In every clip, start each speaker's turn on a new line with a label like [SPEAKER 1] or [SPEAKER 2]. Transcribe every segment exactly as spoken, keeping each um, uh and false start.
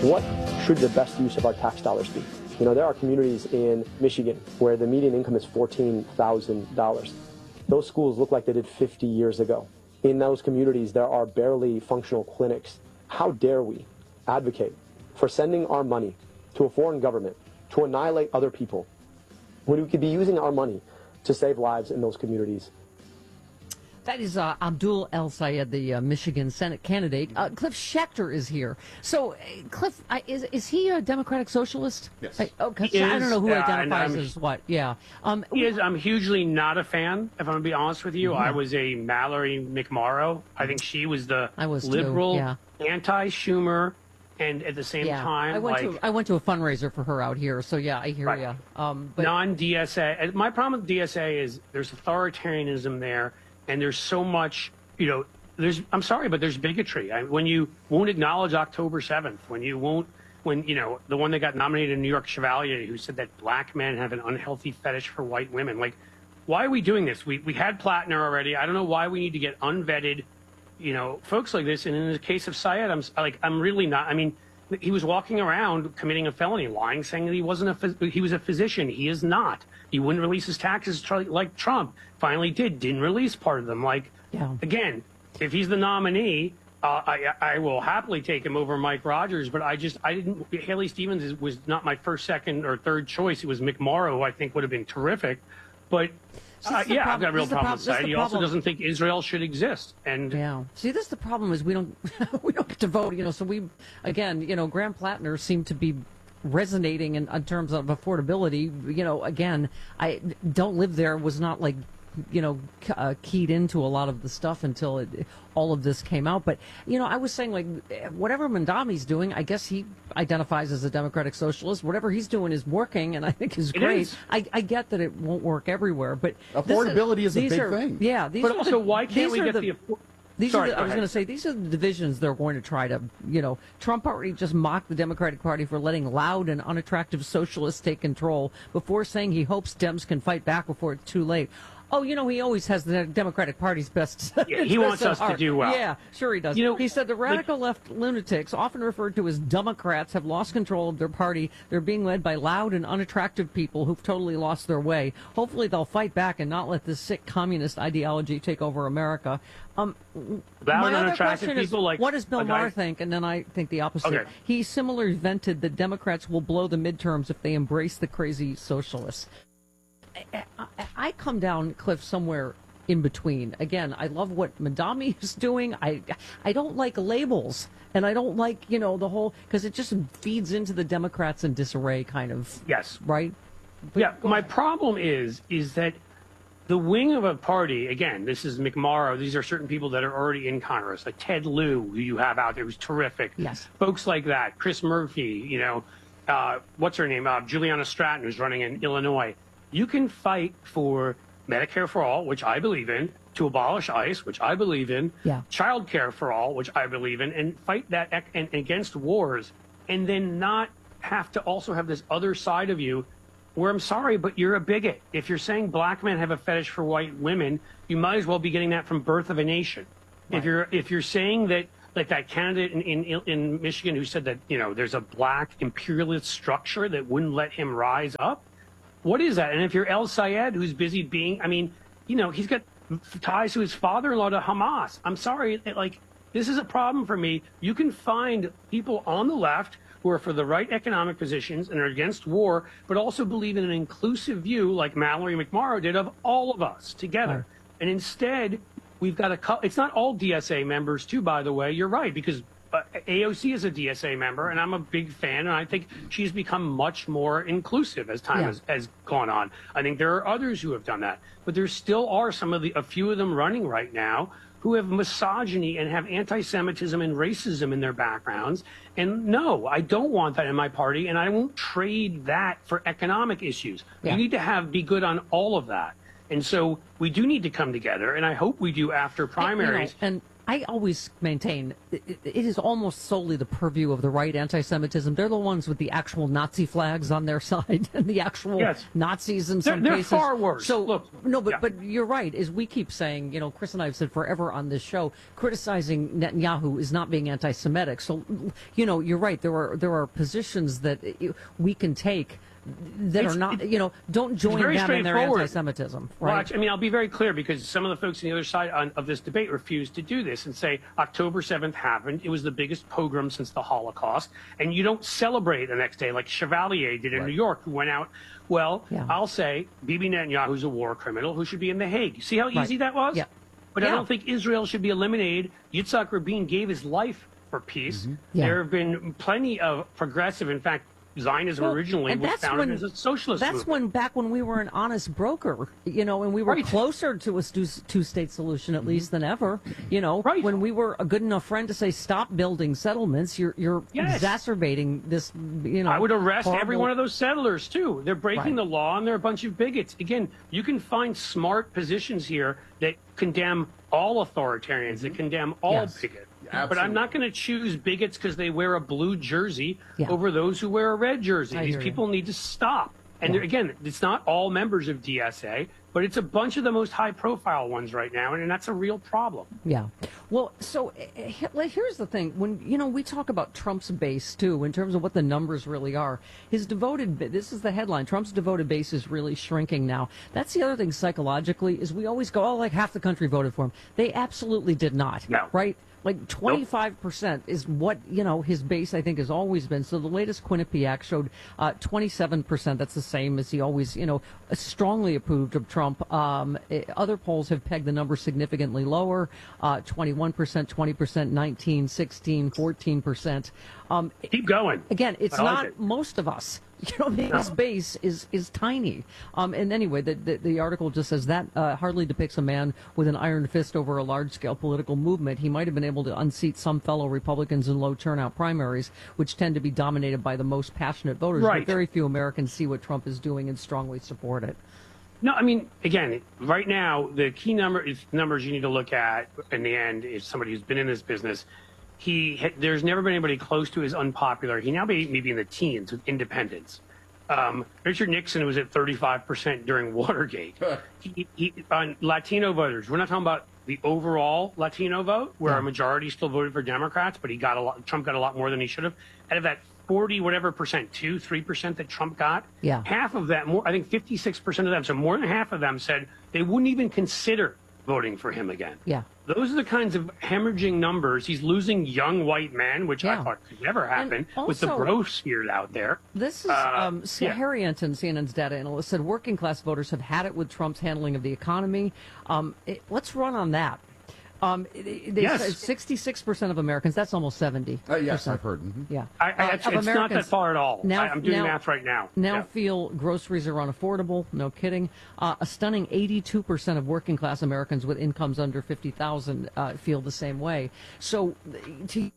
[SPEAKER 1] what should the best use of our tax dollars be? You know, there are communities in Michigan where the median income is fourteen thousand dollars. Those schools look like they did fifty years ago. In those communities, there are barely functional clinics. How dare we advocate for sending our money to a foreign government to annihilate other people when we could be using our money to save lives in those communities?
[SPEAKER 2] That is uh, Abdul El-Sayed, the uh, Michigan Senate candidate. Uh, Cliff Schechter is here. So, uh, Cliff, I, is is he a Democratic Socialist?
[SPEAKER 3] Yes.
[SPEAKER 2] I, oh, 'cause
[SPEAKER 4] He
[SPEAKER 2] I don't know who
[SPEAKER 4] is, uh,
[SPEAKER 2] identifies
[SPEAKER 4] and
[SPEAKER 2] as what. Yeah. Um,
[SPEAKER 4] He is, I'm hugely not a fan, if I'm going to be honest with you.
[SPEAKER 2] Mhm.
[SPEAKER 4] I was a Mallory McMorrow. I think she was the
[SPEAKER 2] I was too,
[SPEAKER 4] liberal,
[SPEAKER 2] yeah.
[SPEAKER 4] anti-Schumer, and at the same
[SPEAKER 2] yeah.
[SPEAKER 4] time,
[SPEAKER 2] I went
[SPEAKER 4] like
[SPEAKER 2] to I went to a fundraiser for her out here. So yeah, I hear
[SPEAKER 4] Right.
[SPEAKER 2] you. Um, but
[SPEAKER 4] non-D S A. My problem with D S A is there's authoritarianism there, and there's so much, you know, there's, I'm sorry, but there's bigotry. I, when you won't acknowledge October seventh, when you won't, when, you know, the one that got nominated in New York, Chevalier, who said that black men have an unhealthy fetish for white women. Like, why are we doing this? We, we had Plattner already. I don't know why we need to get unvetted, you know, folks like this. And in the case of Syed, I'm like, I'm really not, I mean, he was walking around committing a felony, lying, saying that he wasn't a, phys- he was a physician. He is not. He wouldn't release his taxes like Trump finally did, didn't release part of them. Like,
[SPEAKER 2] Yeah.
[SPEAKER 4] again, if he's the nominee, uh, I, I will happily take him over Mike Rogers. But I just, I didn't, Haley Stevens is, was not my first, second, or third choice. It was McMorrow, who I think would have been terrific. But uh, yeah,
[SPEAKER 2] prob-
[SPEAKER 4] I've got a real
[SPEAKER 2] this is the
[SPEAKER 4] problem
[SPEAKER 2] prob-
[SPEAKER 4] with
[SPEAKER 2] this is
[SPEAKER 4] Syed.
[SPEAKER 2] the
[SPEAKER 4] He also
[SPEAKER 2] problem.
[SPEAKER 4] doesn't think Israel should exist. And
[SPEAKER 2] Yeah. See, this is the problem is we don't we don't get to vote. You know, so we again, you know, Graham Plattner seemed to be resonating in, in terms of affordability. You know, again, I don't live there. Was not like, you know, uh, keyed into a lot of the stuff until it, all of this came out. But, you know, I was saying, like, whatever Mandami's doing, I guess he identifies as a Democratic Socialist. Whatever he's doing is working, and I think is
[SPEAKER 4] It
[SPEAKER 2] great.
[SPEAKER 4] is.
[SPEAKER 2] I, I get that it won't work everywhere, but this
[SPEAKER 3] Affordability is a
[SPEAKER 2] these
[SPEAKER 3] big
[SPEAKER 2] are-
[SPEAKER 3] thing.
[SPEAKER 2] Yeah. These
[SPEAKER 4] but
[SPEAKER 2] are
[SPEAKER 4] also,
[SPEAKER 2] the,
[SPEAKER 4] why can't
[SPEAKER 2] these
[SPEAKER 4] we
[SPEAKER 2] are
[SPEAKER 4] get
[SPEAKER 2] the,
[SPEAKER 4] the, affo-
[SPEAKER 2] These
[SPEAKER 4] Sorry,
[SPEAKER 2] are the,
[SPEAKER 4] go
[SPEAKER 2] I was
[SPEAKER 4] ahead.
[SPEAKER 2] going to say, these are the divisions they're going to try to, you know, Trump already just mocked the Democratic Party for letting loud and unattractive socialists take control before saying he hopes Dems can fight back before it's too late. Oh, you know, he always has the Democratic Party's best.
[SPEAKER 4] Yeah, he
[SPEAKER 2] best
[SPEAKER 4] wants
[SPEAKER 2] at
[SPEAKER 4] us to
[SPEAKER 2] heart.
[SPEAKER 4] do well.
[SPEAKER 2] Yeah, sure he does.
[SPEAKER 4] You know,
[SPEAKER 2] he said the
[SPEAKER 4] like-
[SPEAKER 2] radical left lunatics, often referred to as Democrats, have lost control of their party. They're being led by loud and unattractive people who've totally lost their way. Hopefully they'll fight back and not let this sick communist ideology take over America. Um,
[SPEAKER 4] Loud
[SPEAKER 2] my
[SPEAKER 4] and
[SPEAKER 2] other
[SPEAKER 4] unattractive
[SPEAKER 2] question is,
[SPEAKER 4] people like-
[SPEAKER 2] what does Bill
[SPEAKER 4] like
[SPEAKER 2] Maher
[SPEAKER 4] I-
[SPEAKER 2] think? And then I think the opposite.
[SPEAKER 4] Okay.
[SPEAKER 2] He similarly vented that Democrats will blow the midterms if they embrace the crazy socialists. I, I, I come down, Cliff, somewhere in between. Again, I love what Madami is doing. I I don't like labels, and I don't like, you know, the whole, because it just feeds into the Democrats in disarray, kind of.
[SPEAKER 4] Yes.
[SPEAKER 2] Right? But
[SPEAKER 4] Yeah,
[SPEAKER 2] go
[SPEAKER 4] my
[SPEAKER 2] ahead.
[SPEAKER 4] problem is is that the wing of a party, again, this is McMorrow, these are certain people that are already in Congress, like Ted Lieu, who you have out there, who's terrific.
[SPEAKER 2] Yes.
[SPEAKER 4] Folks like that, Chris Murphy, you know, uh, what's her name, uh, Juliana Stratton, who's running in Illinois. You can fight for Medicare for all, which I believe in, to abolish ICE, which I believe in,
[SPEAKER 2] Yeah.
[SPEAKER 4] child care for all, which I believe in, and fight that ec- and, against wars, and then not have to also have this other side of you where, I'm sorry, but you're a bigot. If you're saying black men have a fetish for white women, you might as well be getting that from Birth of a Nation. If you're if you're saying that, like that candidate in, in in Michigan who said that, you know, there's a black imperialist structure that wouldn't let him rise up, what is that? And if you're El Sayed, who's busy being, I mean, you know, he's got ties to his father-in-law to Hamas. I'm sorry, it, like, this is a problem for me. You can find people on the left who are for the right economic positions and are against war, but also believe in an inclusive view, like Mallory McMorrow did, of all of us together.
[SPEAKER 2] Right.
[SPEAKER 4] And instead, we've got a couple, it's not all D S A members, too, by the way. You're right, because uh, A O C is a D S A member, and I'm a big fan, and I think she's become much more inclusive as time
[SPEAKER 2] Yeah.
[SPEAKER 4] has, has gone on. I think there are others who have done that, but there still are some of the, a few of them running right now who have misogyny and have anti-Semitism and racism in their backgrounds. And no, I don't want that in my party, and I won't trade that for economic issues.
[SPEAKER 2] Yeah.
[SPEAKER 4] You need to have be good on all of that. And so we do need to come together, and I hope we do after primaries.
[SPEAKER 2] You know, and I always maintain it, it is almost solely the purview of the right anti-Semitism. They're the ones with the actual Nazi flags on their side and the actual
[SPEAKER 4] yes.
[SPEAKER 2] Nazis in
[SPEAKER 4] they're,
[SPEAKER 2] some
[SPEAKER 4] they're
[SPEAKER 2] cases.
[SPEAKER 4] They're far worse.
[SPEAKER 2] So,
[SPEAKER 4] Look,
[SPEAKER 2] no, but,
[SPEAKER 4] yeah.
[SPEAKER 2] but you're right. As we keep saying, you know, Chris and I have said forever on this show, criticizing Netanyahu is not being anti-Semitic. So, you know, you're right. There are there are positions that we can take that
[SPEAKER 4] It's-
[SPEAKER 2] are not,
[SPEAKER 4] it-
[SPEAKER 2] you know, don't join
[SPEAKER 4] very
[SPEAKER 2] them in their
[SPEAKER 4] straightforward.
[SPEAKER 2] anti-Semitism.
[SPEAKER 4] Well,
[SPEAKER 2] Right?
[SPEAKER 4] actually, I mean, I'll be very clear because some of the folks on the other side on, of this debate refuse to do this and say October seventh happened. It was the biggest pogrom since the Holocaust. And you don't celebrate the next day like Chevalier did in
[SPEAKER 3] Right.
[SPEAKER 4] New York, who went out. Well,
[SPEAKER 2] Yeah.
[SPEAKER 4] I'll say Bibi Netanyahu's a war criminal who should be in The Hague. See how
[SPEAKER 2] Right.
[SPEAKER 4] easy that was?
[SPEAKER 2] Yeah.
[SPEAKER 4] But
[SPEAKER 2] Yeah.
[SPEAKER 4] I don't think Israel should be eliminated. Yitzhak Rabin gave his life for peace.
[SPEAKER 2] Yeah.
[SPEAKER 4] There have been plenty of progressive, in fact, Zionism
[SPEAKER 2] Well,
[SPEAKER 4] originally
[SPEAKER 2] and
[SPEAKER 4] was
[SPEAKER 2] that's
[SPEAKER 4] founded
[SPEAKER 2] when-
[SPEAKER 4] as a socialist
[SPEAKER 2] That's
[SPEAKER 4] movement.
[SPEAKER 2] when, back when we were an honest broker, you know, and we were
[SPEAKER 4] Right.
[SPEAKER 2] closer to a stu- two-state solution at least than ever. You know,
[SPEAKER 4] Right.
[SPEAKER 2] when we were a good enough friend to say stop building settlements, you're you're
[SPEAKER 4] Yes.
[SPEAKER 2] exacerbating this. You know,
[SPEAKER 4] I would arrest
[SPEAKER 2] horrible-
[SPEAKER 4] every one of those settlers too. They're breaking
[SPEAKER 2] Right.
[SPEAKER 4] the law and they're a bunch of bigots. Again, you can find smart positions here that condemn all authoritarians, that condemn all
[SPEAKER 2] Yes.
[SPEAKER 4] bigots. But
[SPEAKER 3] Absolutely.
[SPEAKER 4] I'm not going to choose bigots because they wear a blue jersey
[SPEAKER 2] Yeah.
[SPEAKER 4] over those who wear a red jersey.
[SPEAKER 2] I
[SPEAKER 4] These
[SPEAKER 2] hear you.
[SPEAKER 4] people need to stop. And
[SPEAKER 2] Yeah.
[SPEAKER 4] they're again, it's not all members of D S A, but it's a bunch of the most high-profile ones right now, and that's a real problem.
[SPEAKER 2] Yeah. Well, so uh, he- like, here's the thing. When, you know, we talk about Trump's base, too, in terms of what the numbers really are. His devoted, ba- this is the headline, Trump's devoted base is really shrinking now. That's the other thing psychologically, is we always go, oh, like half the country voted for him. They absolutely did not.
[SPEAKER 4] No.
[SPEAKER 2] Right? Like twenty-five percent is what, you know, his base, I think, has always been. So the latest Quinnipiac showed uh, twenty-seven percent. That's the same as he always, you know, strongly approved of Trump. Um, eh, other polls have pegged the number significantly lower, uh, twenty-one percent, twenty percent, nineteen, sixteen, fourteen percent. Um,
[SPEAKER 4] Keep going.
[SPEAKER 2] Again, it's
[SPEAKER 4] I like
[SPEAKER 2] not
[SPEAKER 4] it.
[SPEAKER 2] most of us. You know, his base is is tiny. Um, and anyway, the, the the article just says that uh, hardly depicts a man with an iron fist over a large scale political movement. He might have been able to unseat some fellow Republicans in low turnout primaries, which tend to be dominated by the most passionate voters.
[SPEAKER 4] Right.
[SPEAKER 2] But very few Americans see what Trump is doing and strongly support it.
[SPEAKER 4] No, I mean, again, right now, the key number is numbers you need to look at in the end is somebody who's been in this business. He there's never been anybody close to as unpopular. He now may, maybe in the teens with independents. Um, Richard Nixon was at thirty-five percent during Watergate. he, he, on Latino voters, we're not talking about the overall Latino vote, where
[SPEAKER 2] Yeah.
[SPEAKER 4] a majority still voted for Democrats, but he got a lot. Trump got a lot more than he should have. Out of that forty whatever percent, two, three percent that Trump got,
[SPEAKER 2] Yeah.
[SPEAKER 4] half of that, more, I think fifty-six percent of them, so more than half of them said they wouldn't even consider voting for him again.
[SPEAKER 2] Yeah.
[SPEAKER 4] Those are the kinds of hemorrhaging numbers. He's losing young white men, which
[SPEAKER 2] Yeah.
[SPEAKER 4] I thought could never happen
[SPEAKER 2] And
[SPEAKER 4] with the
[SPEAKER 2] also-
[SPEAKER 4] brosphere out there.
[SPEAKER 2] This is
[SPEAKER 4] Uh,
[SPEAKER 2] um,
[SPEAKER 4] yeah.
[SPEAKER 2] Harry Enton, C N N's data analyst, said working class voters have had it with Trump's handling of the economy. Um, it, let's run on that. Um, they they
[SPEAKER 4] Yes.
[SPEAKER 2] said sixty-six percent of Americans, that's almost seventy.
[SPEAKER 3] Uh, yes, I've heard. Mhm.
[SPEAKER 2] Yeah.
[SPEAKER 4] I, I,
[SPEAKER 2] Uh,
[SPEAKER 4] it's
[SPEAKER 2] of
[SPEAKER 4] it's not that
[SPEAKER 2] Americans
[SPEAKER 4] far at all.
[SPEAKER 2] now-
[SPEAKER 4] I, I'm doing
[SPEAKER 2] now-
[SPEAKER 4] math right now.
[SPEAKER 2] Now
[SPEAKER 4] Yeah.
[SPEAKER 2] feel groceries are unaffordable. No kidding. Uh, a stunning eighty-two percent of working class Americans with incomes under fifty thousand uh, feel the same way. So, to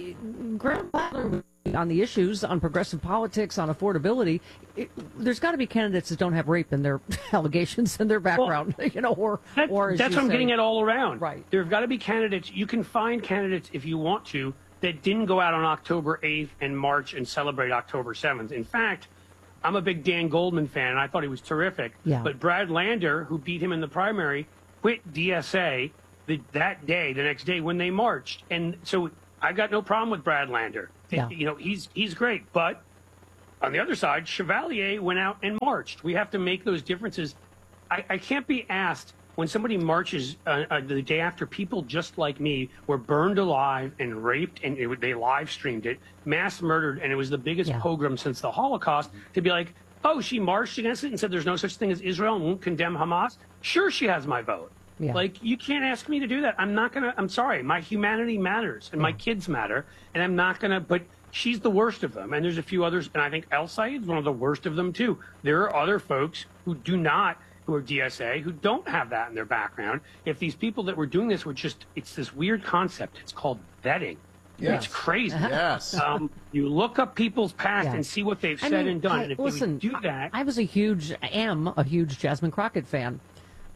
[SPEAKER 2] Graham Butler on the issues, on progressive politics, on affordability, it, there's got to be candidates that don't have rape in their allegations in their background, you know, or
[SPEAKER 4] That-
[SPEAKER 2] or as
[SPEAKER 4] that's
[SPEAKER 2] you
[SPEAKER 4] what I'm
[SPEAKER 2] say-
[SPEAKER 4] getting at all around.
[SPEAKER 2] Right.
[SPEAKER 4] There have got to be candidates. You can find candidates if you want to that didn't go out on October eighth and march and celebrate October seventh. In fact, I'm a big Dan Goldman fan, and I thought he was terrific.
[SPEAKER 2] Yeah.
[SPEAKER 4] But Brad Lander, who beat him in the primary, quit D S A the, that day, the next day when they marched. And so I got no problem with Brad Lander.
[SPEAKER 2] Yeah.
[SPEAKER 4] You know, he's he's great. But on the other side, Chevalier went out and marched. We have to make those differences. I, I can't be asked when somebody marches uh, uh, the day after people just like me were burned alive and raped, and it, they live streamed it, mass murdered, and it was the biggest
[SPEAKER 2] Yeah.
[SPEAKER 4] pogrom since the Holocaust, to be like, oh, she marched against it and said there's no such thing as Israel and won't condemn Hamas. Sure, she has my vote.
[SPEAKER 2] Yeah.
[SPEAKER 4] Like, you can't ask me to do that. I'm not going to, I'm sorry. My humanity matters and my kids matter. And I'm not going to, but she's the worst of them. And there's a few others. And I think El Sayed's one of the worst of them, too. There are other folks who do not, who are D S A, who don't have that in their background. If these people that were doing this were just, it's this weird concept. It's called vetting.
[SPEAKER 3] Yes.
[SPEAKER 4] It's crazy.
[SPEAKER 3] Yes.
[SPEAKER 4] Um, you look up people's past
[SPEAKER 2] Yeah.
[SPEAKER 4] and see what they've
[SPEAKER 2] I
[SPEAKER 4] said
[SPEAKER 2] mean,
[SPEAKER 4] and done.
[SPEAKER 2] I-
[SPEAKER 4] and if
[SPEAKER 2] listen,
[SPEAKER 4] you would do that,
[SPEAKER 2] I, I was a huge, I am a huge Jasmine Crockett fan.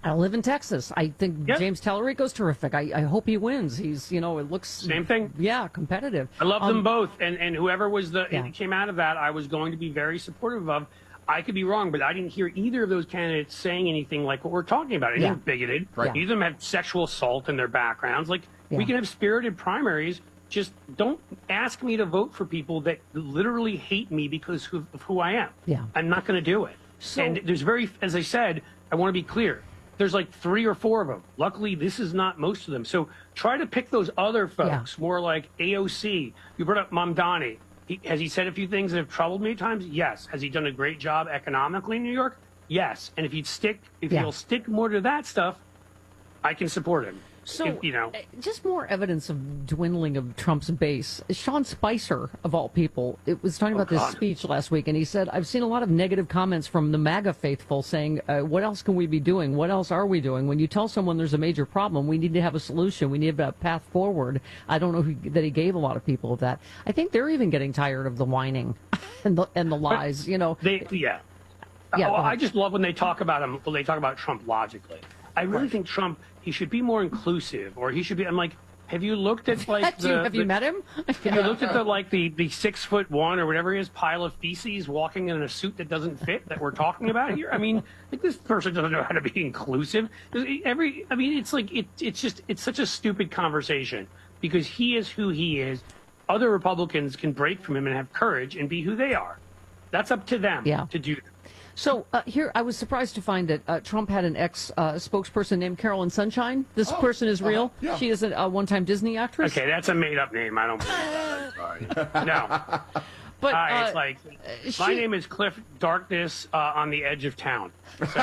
[SPEAKER 2] I live in Texas. I think
[SPEAKER 4] Yep.
[SPEAKER 2] James Tallarico's terrific. I, I hope he wins. He's, you know, it looks
[SPEAKER 4] Same thing.
[SPEAKER 2] Yeah, competitive.
[SPEAKER 4] I love
[SPEAKER 2] Um,
[SPEAKER 4] them both, and and whoever was the
[SPEAKER 2] Yeah.
[SPEAKER 4] it came out of that, I was going to be very supportive of. I could be wrong, but I didn't hear either of those candidates saying anything like what we're talking about. Anything
[SPEAKER 2] Yeah.
[SPEAKER 4] bigoted.
[SPEAKER 2] Right.
[SPEAKER 4] Neither of them have sexual assault in their backgrounds. Like we
[SPEAKER 2] Yeah.
[SPEAKER 4] can have spirited primaries. Just don't ask me to vote for people that literally hate me because of of who I am.
[SPEAKER 2] Yeah.
[SPEAKER 4] I'm not going to do it.
[SPEAKER 2] So-
[SPEAKER 4] and there's very, as I said, I want to be clear. There's like three or four of them. Luckily, this is not most of them. So try to pick those other folks, more like A O C. You brought up Mamdani. He, has he said a few things that have troubled me at times? Yes. Has he done a great job economically in New York? Yes. And if he'd stick, if
[SPEAKER 2] Yeah.
[SPEAKER 4] he'll stick more to that stuff, I can support him.
[SPEAKER 2] So,
[SPEAKER 4] If, you know,
[SPEAKER 2] uh, just more evidence of dwindling of Trump's base. Sean Spicer, of all people, it was talking about this
[SPEAKER 4] God.
[SPEAKER 2] speech last week, and he said, I've seen a lot of negative comments from the MAGA faithful saying, uh, what else can we be doing? What else are we doing? When you tell someone there's a major problem, we need to have a solution. We need a path forward. I don't know who, that he gave a lot of people of that. I think they're even getting tired of the whining and the, and the lies, you know.
[SPEAKER 4] they, yeah.
[SPEAKER 2] Yeah,
[SPEAKER 4] Oh,
[SPEAKER 2] go ahead.
[SPEAKER 4] I just love when they talk about him, when they talk about Trump logically. I really think Trump, he should be more inclusive, or he should be, I'm like, have you looked at like
[SPEAKER 2] Have
[SPEAKER 4] the,
[SPEAKER 2] you, have
[SPEAKER 4] the-
[SPEAKER 2] you met him?
[SPEAKER 4] Have you looked at the like the, the six foot one or whatever he is pile of feces walking in a suit that doesn't fit that we're talking about here? I mean, like this person doesn't know how to be inclusive. Every, I mean, it's like it, it's just it's such a stupid conversation because he is who he is. Other Republicans can break from him and have courage and be who they are. That's up to them
[SPEAKER 2] Yeah.
[SPEAKER 4] to do that.
[SPEAKER 2] So uh, here, I was surprised to find that uh, Trump had an ex uh, spokesperson named Carolyn Sunshine. This person is real.
[SPEAKER 3] uh-huh, yeah.
[SPEAKER 2] She is a, a one-time Disney actress.
[SPEAKER 4] Okay, that's a made up name. I don't believe that. I'm sorry. No.
[SPEAKER 2] But
[SPEAKER 4] Uh,
[SPEAKER 2] uh,
[SPEAKER 4] it's like,
[SPEAKER 2] she-
[SPEAKER 4] my name is Cliff Darkness uh, on the edge of town. So,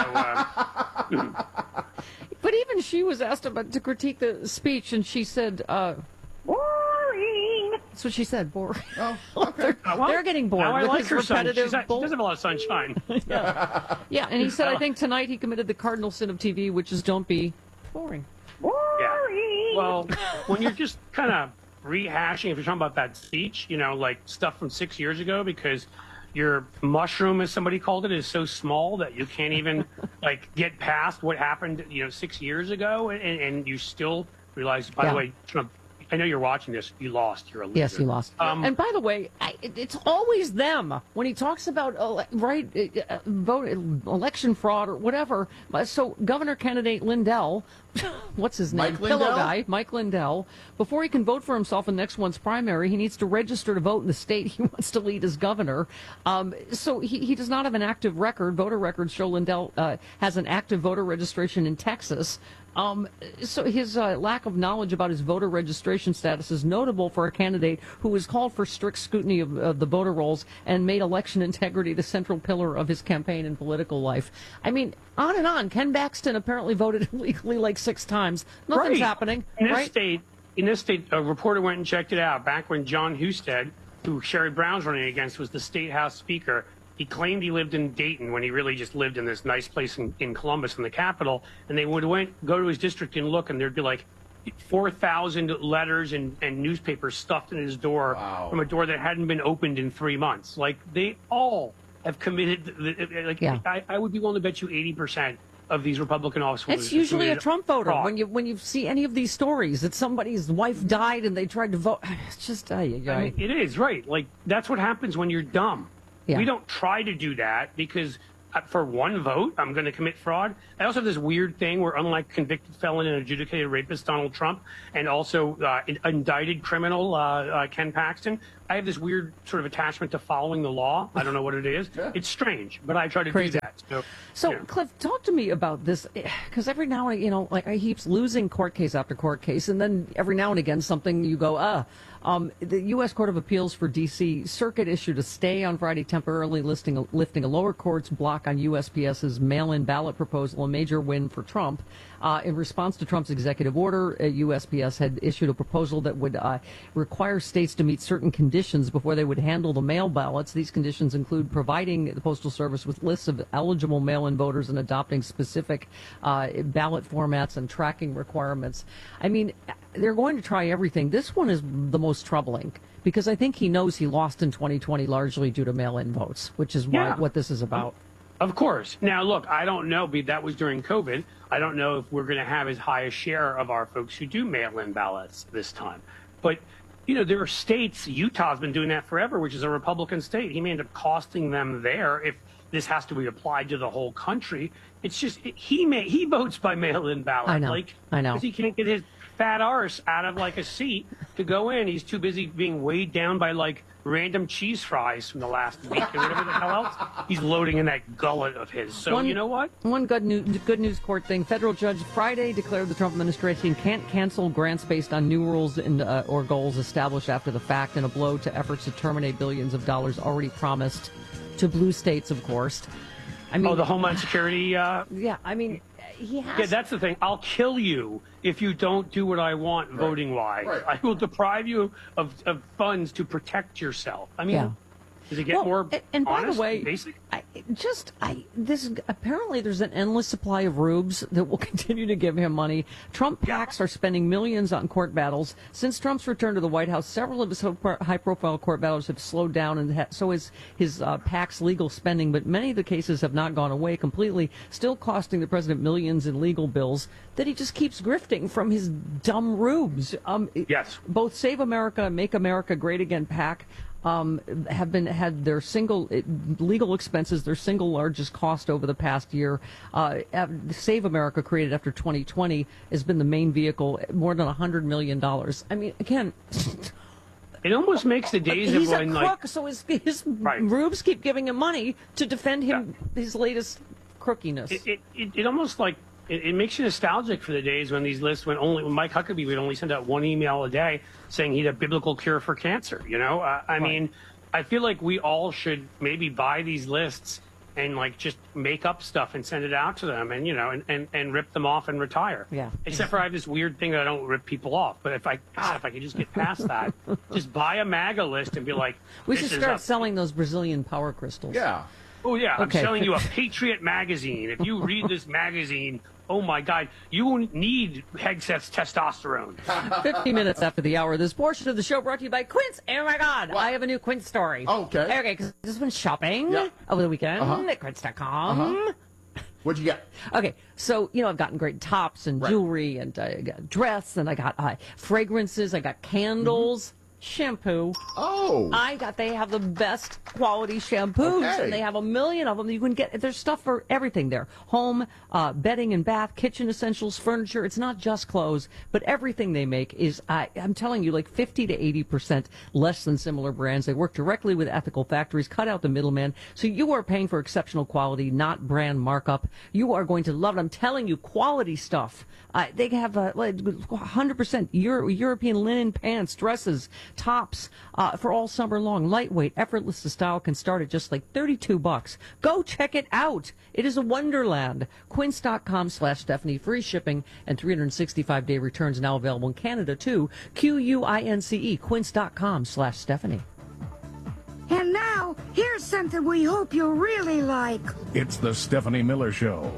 [SPEAKER 4] um,
[SPEAKER 2] but even she was asked about to critique the speech, and she said, uh, "Boring." That's what she said. Boring.
[SPEAKER 3] Oh, okay.
[SPEAKER 4] well,
[SPEAKER 2] They're getting bored
[SPEAKER 4] now I
[SPEAKER 2] with
[SPEAKER 4] like
[SPEAKER 2] his
[SPEAKER 4] her son.
[SPEAKER 2] repetitive
[SPEAKER 4] She's, she
[SPEAKER 2] bull-
[SPEAKER 4] does have a lot of sunshine.
[SPEAKER 2] Yeah, and he said, "I think tonight he committed the cardinal sin of T V, which is don't be boring."
[SPEAKER 4] Yeah. Well, when you're just kind of rehashing, if you're talking about that speech, you know, like stuff from six years ago, because your mushroom, as somebody called it, is so small that you can't even like get past what happened, you know, six years ago, and, and you still realize. By
[SPEAKER 2] Yeah.
[SPEAKER 4] the way, Trump, I know you're watching this. You lost. You're a loser.
[SPEAKER 2] Yes, he lost.
[SPEAKER 4] Um,
[SPEAKER 2] and by the way, I, it, it's always them when he talks about ele- right uh, uh, vote election fraud or whatever. Uh, So Governor candidate Lindell, what's his name?
[SPEAKER 3] Mike
[SPEAKER 2] Pillow
[SPEAKER 3] Lindell?
[SPEAKER 2] guy, Mike Lindell. Before he can vote for himself in next one's primary, he needs to register to vote in the state he wants to lead as governor. Um, so he, he does not have an active record. Voter records show Lindell uh, has an active voter registration in Texas. Um, so his uh, lack of knowledge about his voter registration status is notable for a candidate who has called for strict scrutiny of, of the voter rolls and made election integrity the central pillar of his campaign and political life. I mean, on and on. Ken Baxton apparently voted illegally like six times. Nothing's
[SPEAKER 4] Right.
[SPEAKER 2] happening,
[SPEAKER 4] In this
[SPEAKER 2] right?
[SPEAKER 4] state, in this state, a reporter went and checked it out. Back when John Husted, who Sherrod Brown's running against, was the state house speaker, he claimed he lived in Dayton when he really just lived in this nice place in, in Columbus, in the capital. And they would went go to his district and look, and there'd be like four thousand letters and, and newspapers stuffed in his door
[SPEAKER 3] Wow.
[SPEAKER 4] from a door that hadn't been opened in three months. Like they all have committed. Like
[SPEAKER 2] Yeah.
[SPEAKER 4] I, I would be willing to bet you eighty percent of these Republican officers.
[SPEAKER 2] It's usually a
[SPEAKER 4] committed
[SPEAKER 2] Trump voter.
[SPEAKER 4] fraud.
[SPEAKER 2] When you when you see any of these stories that somebody's wife died and they tried to vote, it's just uh, you
[SPEAKER 4] I mean, it is right. Like that's what happens when you're dumb.
[SPEAKER 2] Yeah.
[SPEAKER 4] We don't try to do that because uh, for one vote, I'm going to commit fraud. I also have this weird thing where, unlike convicted felon and adjudicated rapist Donald Trump, and also uh, in- indicted criminal uh, uh, Ken Paxton, I have this weird sort of attachment to following the law. I don't know what it is. It's strange, but I try to
[SPEAKER 2] Crazy.
[SPEAKER 4] do that. So,
[SPEAKER 2] So,
[SPEAKER 4] yeah.
[SPEAKER 2] Cliff, talk to me about this, because every now and you know, like he keeps losing court case after court case, and then every now and again something you go, ah. Um, the U S Court of Appeals for D C Circuit issued a stay on Friday, temporarily listing, lifting a lower court's block on USPS's mail-in ballot proposal, a major win for Trump. Uh, in response to Trump's executive order, uh, U S P S had issued a proposal that would uh, require states to meet certain conditions before they would handle the mail ballots. These conditions include providing the Postal Service with lists of eligible mail-in voters and adopting specific uh, ballot formats and tracking requirements. I mean, they're going to try everything. This one is the most troubling because I think he knows he lost in twenty twenty largely due to mail-in votes, which is why,
[SPEAKER 4] Yeah.
[SPEAKER 2] what this is about.
[SPEAKER 4] Of course. Now, look, I don't know. but That was during COVID. I don't know if we're going to have as high a share of our folks who do mail-in ballots this time. But, you know, there are states, Utah's been doing that forever, which is a Republican state. He may end up costing them there if this has to be applied to the whole country. It's just, he may, he votes by mail-in ballot.
[SPEAKER 2] I know.
[SPEAKER 4] Like,
[SPEAKER 2] I know.
[SPEAKER 4] Because he can't get his fat arse out of, like, a seat to go in. He's too busy being weighed down by, like, random cheese fries from the last week or whatever the hell else he's loading in that gullet of his. So
[SPEAKER 2] one,
[SPEAKER 4] you know what?
[SPEAKER 2] One good news, good news court thing. Federal judge Friday declared the Trump administration can't cancel grants based on new rules and, uh, or goals established after the fact, in a blow to efforts to terminate billions of dollars already promised to blue states, of course. I mean,
[SPEAKER 4] oh, the Homeland Security. Uh,
[SPEAKER 2] yeah, I mean, he has.
[SPEAKER 4] Yeah, that's the thing. I'll kill you if you don't do what I want, right. voting wise. Right. I will deprive you of, of funds to protect yourself. I mean, yeah. does it get
[SPEAKER 2] well,
[SPEAKER 4] more
[SPEAKER 2] and, and
[SPEAKER 4] honest,
[SPEAKER 2] by the way,
[SPEAKER 4] basic?
[SPEAKER 2] I, just I this apparently there's an endless supply of rubes that will continue to give him money. Trump PACs yeah. are spending millions on court battles. Since Trump's return to the White House, several of his high-profile court battles have slowed down, and ha- so is his uh, PAC's legal spending. But many of the cases have not gone away completely, still costing the president millions in legal bills that he just keeps grifting from his dumb rubes. Um,
[SPEAKER 4] yes.
[SPEAKER 2] Both Save America and Make America Great Again PAC Um, have been had their single uh, legal expenses, their single largest cost over the past year. Uh, Save America, created after twenty twenty, has been the main vehicle, more than one hundred million dollars. I mean, again,
[SPEAKER 4] it almost makes the days
[SPEAKER 2] he's
[SPEAKER 4] of when,
[SPEAKER 2] a crook,
[SPEAKER 4] like,
[SPEAKER 2] so his, his
[SPEAKER 4] right.
[SPEAKER 2] rubes keep giving him money to defend him, yeah. his latest crookiness.
[SPEAKER 4] It, it, it, it almost like it, it makes you nostalgic for the days when these lists, when only when Mike Huckabee would only send out one email a day saying he had a biblical cure for cancer. You know, uh, I right. mean, I feel like we all should maybe buy these lists and like just make up stuff and send it out to them, and you know, and, and, and rip them off and retire.
[SPEAKER 2] Yeah.
[SPEAKER 4] Except for I have this weird thing that I don't rip people off. But if I ah, if I could just get past that, just buy a MAGA list and be like,
[SPEAKER 2] we should start
[SPEAKER 4] a-
[SPEAKER 2] selling those Brazilian power crystals.
[SPEAKER 3] Yeah.
[SPEAKER 4] Oh yeah,
[SPEAKER 2] okay.
[SPEAKER 4] I'm selling you a Patriot magazine. If you read this magazine, oh my God, you need Hegseth's testosterone.
[SPEAKER 2] fifty minutes after the hour, this portion of the show brought to you by Quince. Oh my God, what? I have a new Quince story.
[SPEAKER 3] Okay.
[SPEAKER 2] Okay, because I just went shopping
[SPEAKER 3] yeah.
[SPEAKER 2] over the weekend
[SPEAKER 3] uh-huh.
[SPEAKER 2] at quince dot com.
[SPEAKER 3] Uh-huh. What'd you get?
[SPEAKER 2] Okay, so, you know, I've gotten great tops and
[SPEAKER 3] right.
[SPEAKER 2] jewelry, and I got dress, and I got uh, fragrances, I got candles. Mm-hmm. Shampoo.
[SPEAKER 3] Oh.
[SPEAKER 2] I got, they have the best quality shampoos,
[SPEAKER 3] okay.
[SPEAKER 2] and they have a million of them. You can get, there's stuff for everything there. Home, uh, bedding and bath, kitchen essentials, furniture. It's not just clothes, but everything they make is, I, I'm telling you, like fifty to eighty percent less than similar brands. They work directly with ethical factories, cut out the middleman. So you are paying for exceptional quality, not brand markup. You are going to love it. I'm telling you, quality stuff. Uh, they have uh, like one hundred percent Euro- European linen pants, dresses, tops uh, for all summer long. Lightweight, effortless to style, can start at just like thirty-two bucks. Go check it out. It is a wonderland. Quince dot com slash Stephanie. Free shipping and three hundred sixty-five day returns, now available in Canada too. Q U I N C E. Quince dot com slash Stephanie.
[SPEAKER 5] And now, here's something we hope you'll really like.
[SPEAKER 6] It's the Stephanie Miller Show.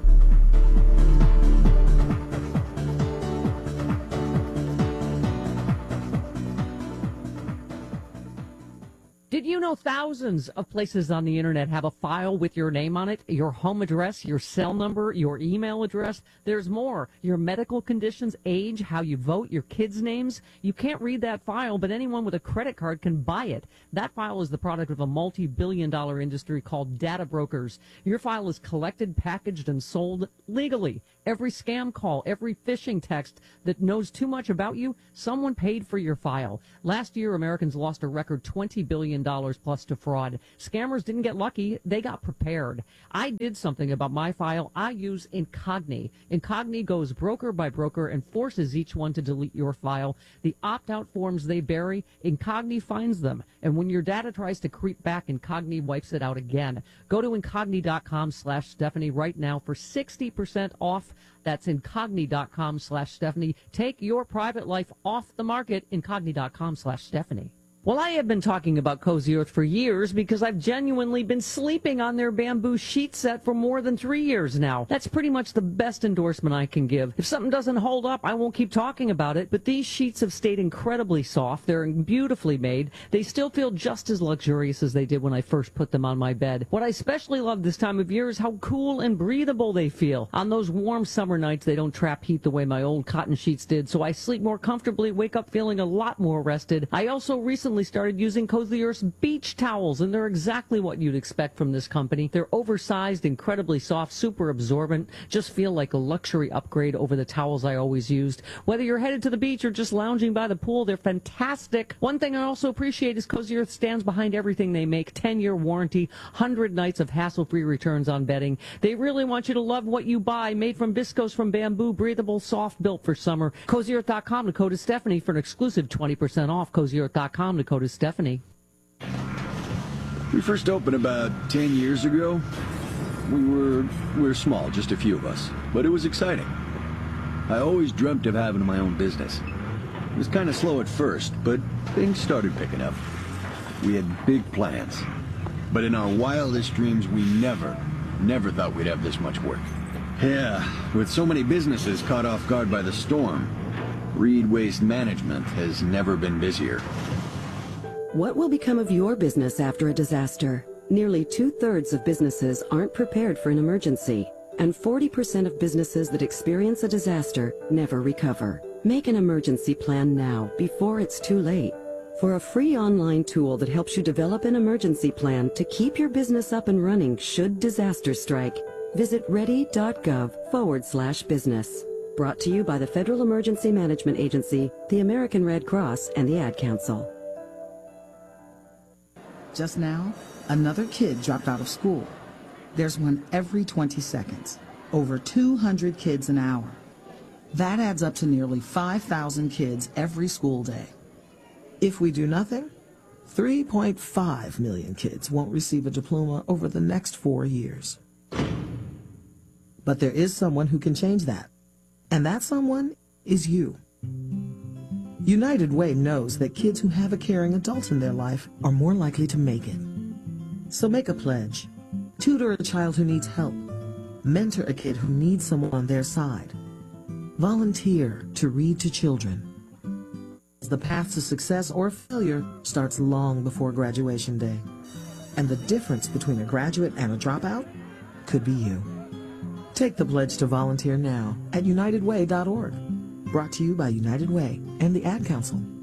[SPEAKER 2] Did you know thousands of places on the internet have a file with your name on it, your home address, your cell number, your email address? There's more. Your medical conditions, age, how you vote, your kids' names. You can't read that file, but anyone with a credit card can buy it. That file is the product of a multi-billion dollar industry called data brokers. Your file is collected, packaged, and sold legally. Every scam call, every phishing text that knows too much about you, someone paid for your file. Last year, Americans lost a record twenty billion dollars plus to fraud. Scammers didn't get lucky. They got prepared. I did something about my file. I use Incogni. Incogni goes broker by broker and forces each one to delete your file. The opt-out forms they bury, Incogni finds them. And when your data tries to creep back, Incogni wipes it out again. Go to Incogni dot com slash Stephanie right now for sixty percent off. That's Incogni dot com slash Stephanie. Take your private life off the market. Incogni dot com slash Stephanie. Well, I have been talking about Cozy Earth for years because I've genuinely been sleeping on their bamboo sheet set for more than three years now. That's pretty much the best endorsement I can give. If something doesn't hold up, I won't keep talking about it, but these sheets have stayed incredibly soft. They're beautifully made. They still feel just as luxurious as they did when I first put them on my bed. What I especially love this time of year is how cool and breathable they feel. On those warm summer nights, they don't trap heat the way my old cotton sheets did, so I sleep more comfortably, wake up feeling a lot more rested. I also recently started using Cozy Earth's beach towels, and they're exactly what you'd expect from this company. They're oversized, incredibly soft, super absorbent, just feel like a luxury upgrade over the towels I always used. Whether you're headed to the beach or just lounging by the pool, they're fantastic. One thing I also appreciate is Cozy Earth stands behind everything they make. ten-year warranty, one hundred nights of hassle-free returns on bedding. They really want you to love what you buy. Made from viscose from bamboo, breathable, soft, built for summer. Cozy Earth dot com, the code is Stephanie for an exclusive twenty percent off. Cozy Earth dot com, the code is Stephanie.
[SPEAKER 7] We first opened about ten years ago. We were, we were small, just a few of us, but it was exciting. I always dreamt of having my own business. It was kind of slow at first, but things started picking up. We had big plans, but in our wildest dreams, we never, never thought we'd have this much work. Yeah, with so many businesses caught off guard by the storm, Reed Waste Management has never been busier.
[SPEAKER 8] What will become of your business after a disaster? Nearly two-thirds of businesses aren't prepared for an emergency, and forty percent of businesses that experience a disaster never recover. Make an emergency plan now, before it's too late. For a free online tool that helps you develop an emergency plan to keep your business up and running should disaster strike, visit ready.gov forward slash business. Brought to you by the Federal Emergency Management Agency, the American Red Cross, and the Ad Council.
[SPEAKER 9] Just now, another kid dropped out of school. There's one every twenty seconds. Over two hundred kids an hour. That adds up to nearly five thousand kids every school day. If we do nothing, three point five million kids won't receive a diploma over the next four years. But there is someone who can change that. And that someone is you. United Way knows that kids who have a caring adult in their life are more likely to make it. So make a pledge. Tutor a child who needs help. Mentor a kid who needs someone on their side. Volunteer to read to children. The path to success or failure starts long before graduation day. And the difference between a graduate and a dropout could be you. Take the pledge to volunteer now at united way dot org. Brought to you by United Way and the Ad Council.